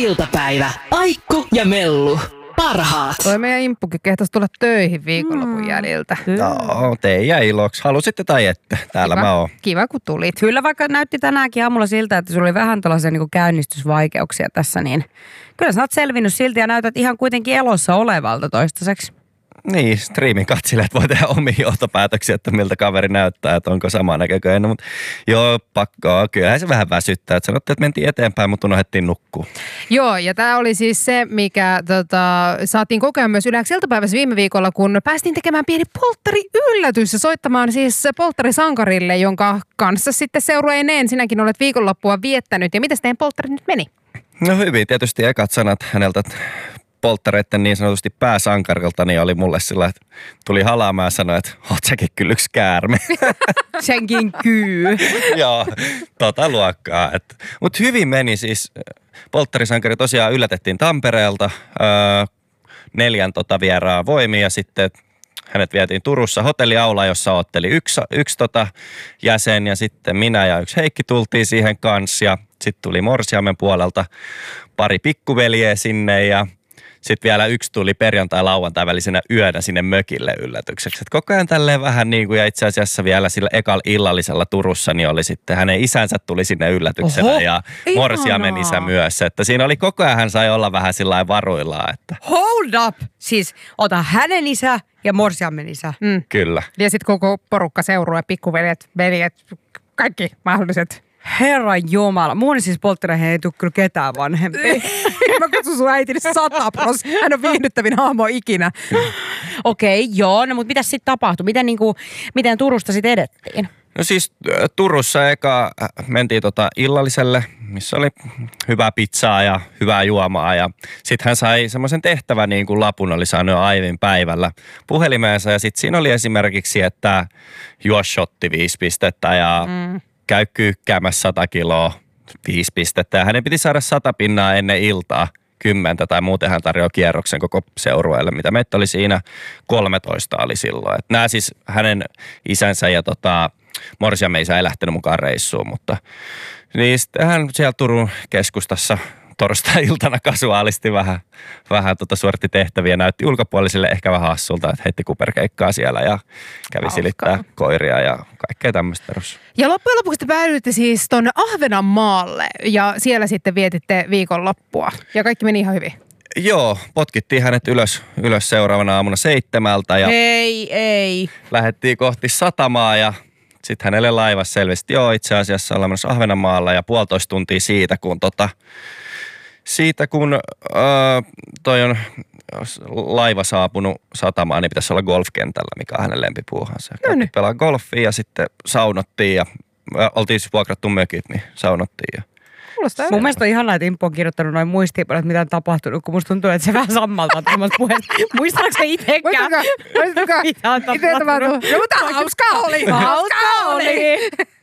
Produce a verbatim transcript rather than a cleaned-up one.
iltapäivä. Aikku ja Mellu. Parhaat. Toi meidän imppukin kehtasi tulla töihin viikonlopun jäljiltä. No, teidän iloksi. Halusitte tai ette. Täällä Kiva. mä oon. Kiva, kun tulit. Kyllä vaikka näytti tänäänkin aamulla siltä, että sulla oli vähän tällaisia niin käynnistysvaikeuksia tässä, niin kyllä sä oot selvinnyt silti ja näytät ihan kuitenkin elossa olevalta toistaiseksi. Niin, striimin katselijat voi tehdä omia johtopäätöksiä, että miltä kaveri näyttää, että onko sama näkököinen. Mutta joo, pakkoa. Kyllähän se vähän väsyttää. Että sanottiin, että mentiin eteenpäin, mutta unohdettiin nukkua. Joo, ja tämä oli siis se, mikä tota, saatiin kokea myös Yleäksi iltapäivässä viime viikolla, kun päästiin tekemään pieni polttari-yllätys ja soittamaan siis polttarisankarille, jonka kanssa sitten seurueineen sinäkin olet viikonloppua viettänyt. Ja miten teidän polttarit nyt meni? No hyvin, tietysti ekat sanat häneltä polttareiden niin sanotusti pääsankarilta, niin oli mulle sillä, että tuli halaamaan ja sanoi, että oot säkin kyllä yksi käärme. Senkin kyy. Joo, tota luokkaa. Mutta hyvin meni siis. Polttarisankari tosiaan yllätettiin Tampereelta öö, neljän tota vieraan voimia ja sitten hänet vietiin Turussa hotelliaula, jossa otteli yksi, yksi tota jäsen ja sitten minä ja yksi Heikki tultiin siihen kanssa ja sitten tuli morsiamen puolelta pari pikkuveljeä sinne ja sitten vielä yksi tuli perjantai-lauantai välisenä yönä sinne mökille yllätykseksi. Et koko ajan tälleen vähän niin kuin, ja itse asiassa vielä sillä ekalla illallisella Turussa, niin oli sitten hänen isänsä tuli sinne yllätyksenä. Oho, ja morsiamen isä myös. Että siinä oli koko ajan hän sai olla vähän sillä varuillaan. Että. Hold up! Siis ota hänen isä ja morsiamen isä. Mm. Kyllä. Ja sitten koko porukka seuruu ja pikkuveljet, veljet, kaikki mahdolliset. Herran jumala. Mun siis polttareihin ei tule kyllä ketään vanhempi. Mä kutsun sun äitini sata pros. Hän on viihdyttävin hahmo ikinä. Okei, okay, joo. No mutta mitä sitten tapahtui? Miten, niinku, miten Turusta sitten edettiin? No siis Turussa eka mentiin tota illalliselle, missä oli hyvää pizzaa ja hyvää juomaa. Ja sitten hän sai semmoisen tehtävän, niin kuin lapun oli saanut jo aiemmin päivällä puhelimeensa. Ja sitten siinä oli esimerkiksi, että juo shotti viisi pistettä ja mm. käy kyykkäämässä sata kiloa, viisi pistettä. Ja hänen piti saada sata pinnaa ennen iltaa, kymmentä tai muuten hän tarjoaa kierroksen koko seurueelle, mitä meitä oli siinä kolmetoista oli silloin. Et nämä siis hänen isänsä ja tota, morsiamme isä ei lähtenyt mukaan reissuun, mutta niin sitten hän siellä Turun keskustassa torstai-iltana kasuaalisti vähän, vähän tota suoritti tehtäviä. Näytti ulkopuolisille ehkä vähän hassulta, että heitti kuperkeikkaa siellä ja kävi Hauska. Silittää koiria ja kaikkea tämmöistä perus. Ja loppujen lopuksi te päädyitte siis tuonne Ahvenanmaalle ja siellä sitten vietitte viikonloppua ja kaikki meni ihan hyvin. Joo, potkittiin hänet ylös, ylös seuraavana aamuna seitsemältä ja ei, ei. lähdettiin kohti satamaa ja sitten hänelle laivassa selvisi, joo itse asiassa ollaan menossa Ahvenanmaalla ja puolitoista tuntia siitä, kun tota Siitä kun äh, toi on laiva saapunut satamaan, niin pitäisi olla golfkentällä, mikä on hänen lempipuuhansa. No niin. Pelaa golfia ja sitten saunottiin ja äh, oltiin siis vuokrattu mökit, niin saunottiin. Ja. Kuulostaa Mun mielestä on ihanaa, että Impo on kirjoittanut noin muistiinpanot, mitä on tapahtunut, kun musta tuntuu, että se vähän sammaltaa tämmöistä puheesta. Muistaako se itsekään? Muistakaa, muistakaa. Mitä on tapahtunut? No mutta hauskaa oli, hauskaa oli.